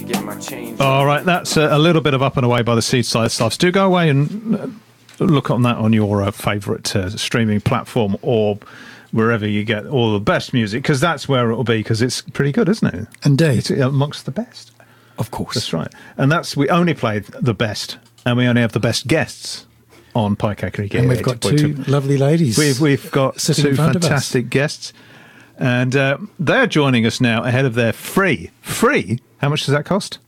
All right, that's a little bit of Up and Away by the Seaside Stuffs. Do go away and look on that on your favourite streaming platform or wherever you get all the best music, because that's where it'll be, because it's pretty good, isn't it? Indeed. It's amongst the best. Of course. That's right. And we only play the best, and we only have the best guests on Paikakari. And we've got two lovely ladies. We've got two fantastic guests, and they're joining us now ahead of their free. How much does that cost?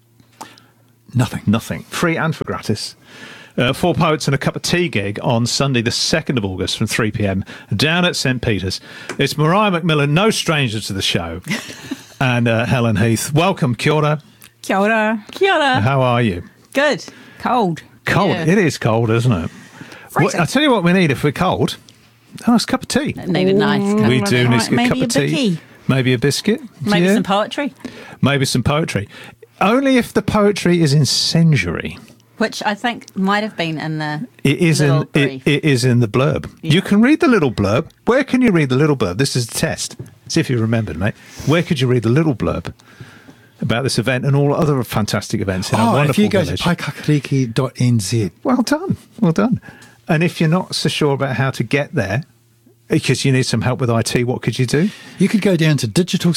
Nothing. Free and for gratis. 4 Poets and a Cup of Tea gig on Sunday the 2nd of August from 3 p.m. down at St. Peter's. It's Mariah McMillan, no stranger to the show, and Helen Heath. Welcome, kia ora. Kia ora. Kia ora. How are you? Good. Cold. Yeah. It is cold, isn't it? Well, I'll tell you what we need if we're cold. A nice cup of tea. Need a nice cup. We do need a cup of tea. Maybe a biscuit. Maybe some poetry. Maybe some poetry. Only if the poetry is incendiary. Which I think might have been in the it is in the blurb. Yeah. You can read the little blurb. Where can you read the little blurb? This is a test. See if you remembered, mate. Where could you read the little blurb about this event and all other fantastic events in our wonderful village? If you go to paikakariki.nz. Well done. And if you're not so sure about how to get there, because you need some help with IT, what could you do? You could go down to digital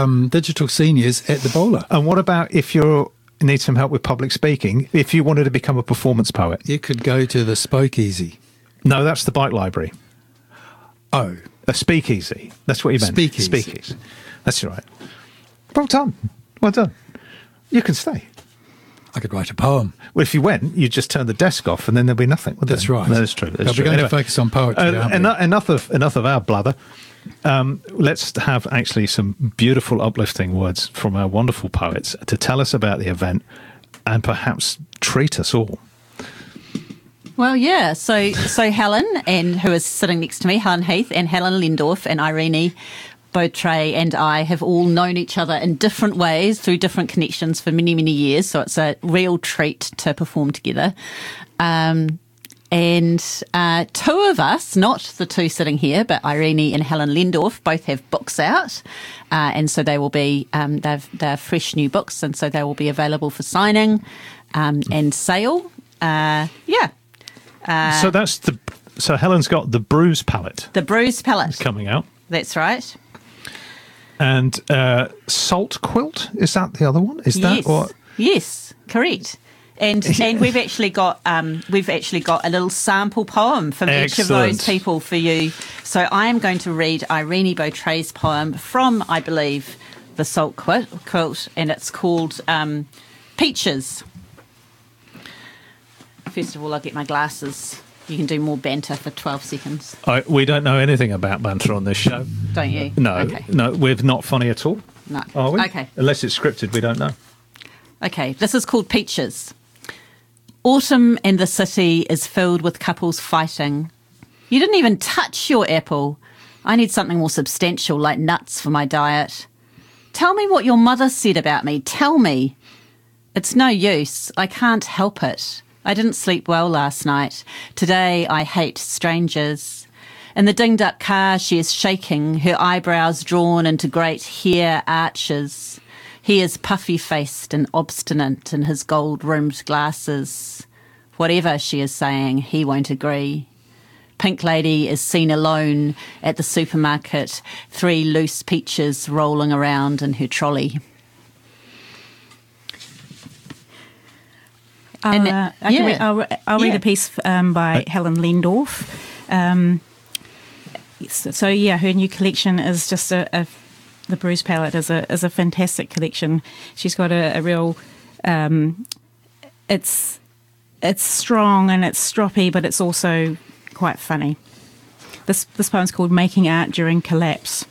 seniors at the bowler. And what about if you need some help with public speaking? If you wanted to become a performance poet, you could go to the Spokeasy. No, that's the bike library. Oh, a speakeasy. That's what you meant. Speakeasy. That's right. Well done. You can stay. I could write a poem. Well, if you went, you'd just turn the desk off and then there'd be nothing. That's right. That is true. We're going to focus on poetry. Enough of our blather. Let's have actually some beautiful, uplifting words from our wonderful poets to tell us about the event and perhaps treat us all. Well, yeah. So Helen, and who is sitting next to me, Helen Heath, and Helen Lindorf, and Irene Beautrais and I have all known each other in different ways through different connections for many, many years. So it's a real treat to perform together. And two of us, not the two sitting here, but Irene and Helen Lindorf, both have books out. And so they will be, they're fresh new books, and so they will be available for signing and sale. So Helen's got The Bruise Palette. The Bruise Palette. It's coming out. That's right. And Salt Quilt, is that the other one? Yes, correct. And we've actually got a little sample poem from each of those people for you. So I am going to read Irene Beautrais' poem from, I believe, the Salt Quilt, and it's called Peaches. First of all, I'll get my glasses. You can do more banter for 12 seconds. We don't know anything about banter on this show. Don't you? No, okay. No, we're not funny at all. No. Are we? Okay. Unless it's scripted, we don't know. Okay, this is called Peaches. Autumn in the city is filled with couples fighting. You didn't even touch your apple. I need something more substantial, like nuts for my diet. Tell me what your mother said about me. Tell me. It's no use. I can't help it. I didn't sleep well last night. Today I hate strangers. In the dinged-up car she is shaking, her eyebrows drawn into great hair arches. He is puffy-faced and obstinate in his gold-rimmed glasses. Whatever she is saying, he won't agree. Pink Lady is seen alone at the supermarket, 3 loose peaches rolling around in her trolley. I'll read a piece by Helen Lindorf. Her new collection is just the Bruise Palette is a fantastic collection. She's got a real, it's strong and it's stroppy, but it's also quite funny. This poem's called Making Art During Collapse.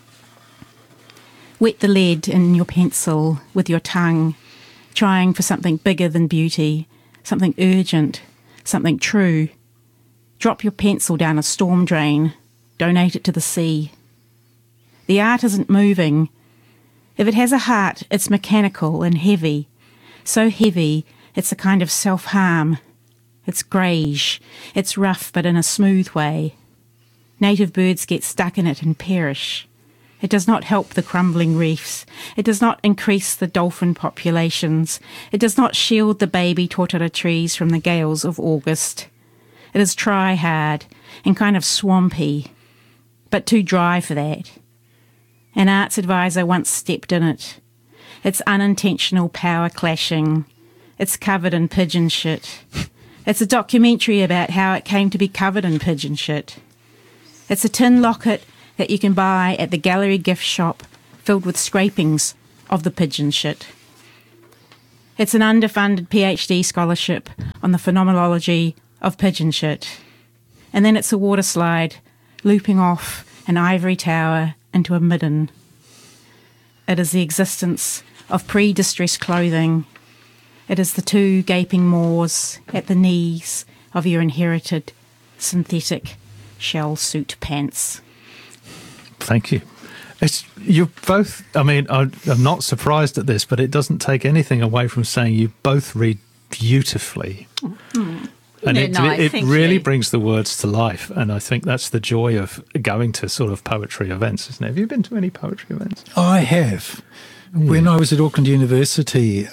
Wet the lead in your pencil with your tongue, trying for something bigger than beauty, something urgent, something true. Drop your pencil down a storm drain, donate it to the sea. The art isn't moving. If it has a heart, it's mechanical and heavy. So heavy, it's a kind of self-harm. It's greige. It's rough, but in a smooth way. Native birds get stuck in it and perish. It does not help the crumbling reefs. It does not increase the dolphin populations. It does not shield the baby totara trees from the gales of August. It is try-hard and kind of swampy, but too dry for that. An arts advisor once stepped in it. It's unintentional power clashing. It's covered in pigeon shit. It's a documentary about how it came to be covered in pigeon shit. It's a tin locket that you can buy at the gallery gift shop filled with scrapings of the pigeon shit. It's an underfunded PhD scholarship on the phenomenology of pigeon shit. And then it's a water slide looping off an ivory tower into a midden. It is the existence of pre-distressed clothing. It is the two gaping maws at the knees of your inherited synthetic shell suit pants. Thank you. You're both, I mean, I'm not surprised at this, but it doesn't take anything away from saying you both read beautifully. And it really brings the words to life. And I think that's the joy of going to sort of poetry events, isn't it? Have you been to any poetry events? I have. When I was at Auckland University,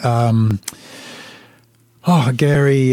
Gary,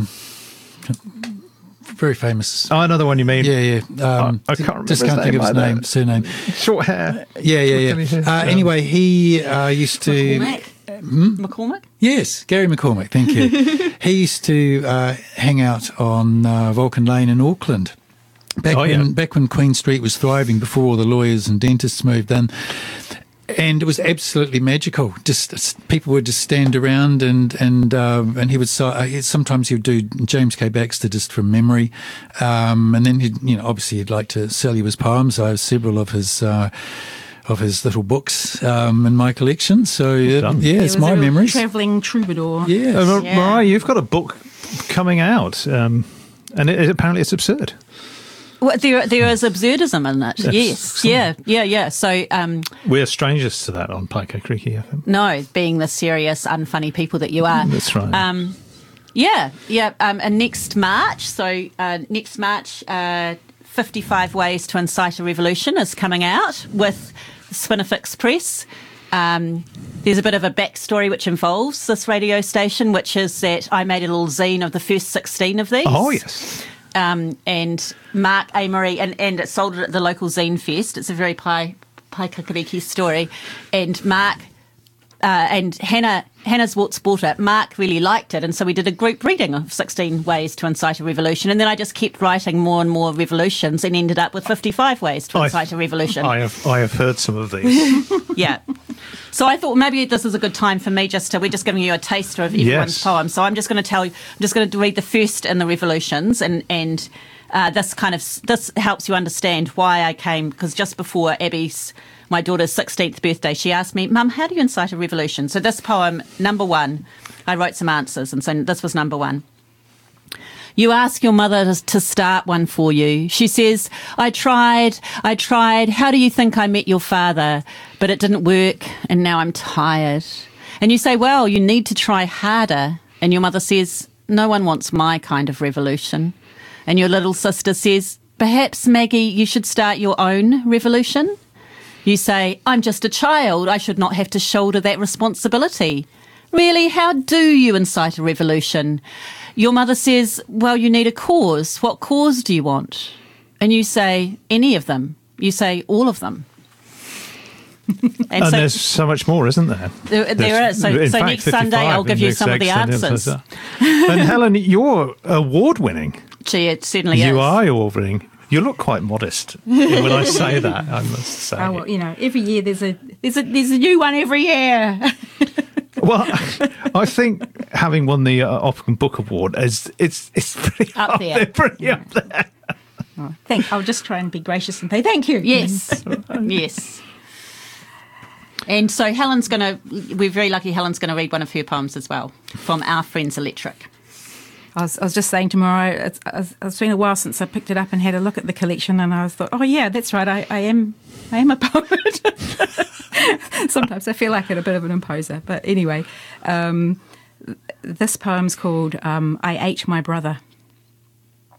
very famous. Oh, another one you mean? Yeah. I can't remember just can't think of his surname. Short hair. Yeah. Anyway, he used to... McCormack? Yes, Gary McCormack, thank you. He used to hang out on Vulcan Lane in Auckland. Back when Queen Street was thriving, before all the lawyers and dentists moved in. And it was absolutely magical. Just people would just stand around, and he would sometimes he would do James K. Baxter just from memory, and then he'd like to sell you his poems. I have several of his little books in my collection. So it's my memories. Travelling troubadour. Yes. Mariah, you've got a book coming out, and apparently it's absurd. Well, there is absurdism in it. Yes. Yeah. So we're strangers to that on Paika Creaky FM. No, being the serious, unfunny people that you are. That's right. And next March, 55 Ways to Incite a Revolution is coming out with Spinifex Press. There's a bit of a backstory which involves this radio station, which is that I made a little zine of the first 16 of these. Oh, yes. And Mark Amory, and it sold it at the local Zine Fest. It's a very Paikakariki story. And Mark and Hannah's bought it. Mark really liked it, and so we did a group reading of 16 Ways to Incite a Revolution. And then I just kept writing more and more revolutions and ended up with 55 Ways to Incite a Revolution. I have heard some of these. Yeah. So I thought maybe this is a good time for me we're just giving you a taster of everyone's poem. So I'm just going to read the first in the revolutions, and this helps you understand why I came, because just before my daughter's 16th birthday, she asked me, Mum, how do you incite a revolution? So this poem, number one, I wrote some answers, and so this was number one. You ask your mother to start one for you. She says, I tried. How do you think I met your father? But it didn't work, and now I'm tired. And you say, well, you need to try harder. And your mother says, no one wants my kind of revolution. And your little sister says, perhaps, Maggie, you should start your own revolution. You say, I'm just a child. I should not have to shoulder that responsibility. Really, how do you incite a revolution? Your mother says, well, you need a cause. What cause do you want? And you say, any of them. You say, all of them. And so, there's so much more, isn't there? There is. So next Sunday, I'll give you some of the answers. And Helen, you're award-winning. Gee, it certainly is. You are award-winning. You look quite modest when I say that, I must say. Oh, well, every year there's a new one every year. Well, I think having won the Opcombe Book Award it's pretty up there. Pretty up there. Oh, I'll just try and be gracious and say thank you. Yes, yes. And so we're very lucky Helen's going to read one of her poems as well from Our Friends Electric. I was just saying tomorrow, it's been a while since I picked it up and had a look at the collection, and I thought, oh yeah, that's right, I am a poet. Sometimes I feel like it, a bit of an imposer. But anyway, this poem's called I Ate My Brother.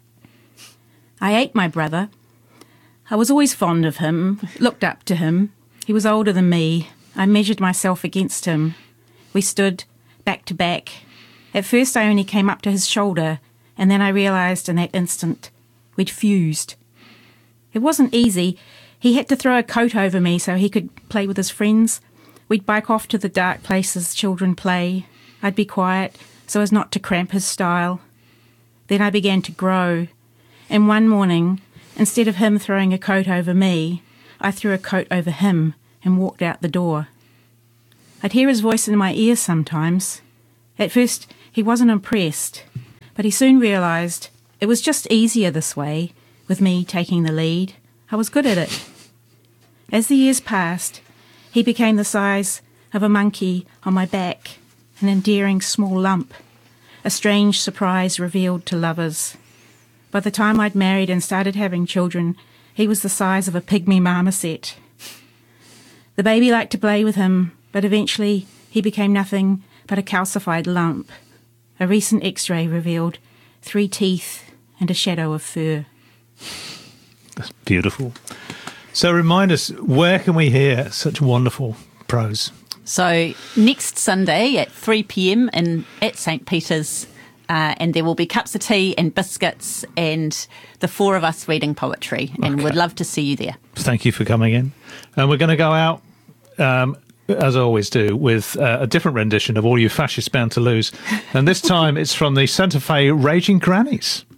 I ate my brother. I was always fond of him, looked up to him, He was older than me. I measured myself against him. We stood back to back. At first I only came up to his shoulder, and then I realised in that instant we'd fused. It wasn't easy. He had to throw a coat over me so he could play with his friends. We'd bike off to the dark places children play. I'd be quiet so as not to cramp his style. Then I began to grow, and one morning, instead of him throwing a coat over me, I threw a coat over him and walked out the door. I'd hear his voice in my ear sometimes. At first, he wasn't impressed, but he soon realised it was just easier this way, with me taking the lead. I was good at it. As the years passed, he became the size of a monkey on my back, an endearing small lump, a strange surprise revealed to lovers. By the time I'd married and started having children, he was the size of a pygmy marmoset. The baby liked to play with him, but eventually he became nothing but a calcified lump. A recent X-ray revealed 3 teeth and a shadow of fur. That's beautiful. So remind us, where can we hear such wonderful prose? So next Sunday at 3 p.m. at St. Peter's, and there will be cups of tea and biscuits and the 4 of us reading poetry, and we'd love to see you there. Thank you for coming in. And we're going to go out, as I always do, with a different rendition of All You Fascists Bound to Lose. And this time it's from the Santa Fe Raging Grannies.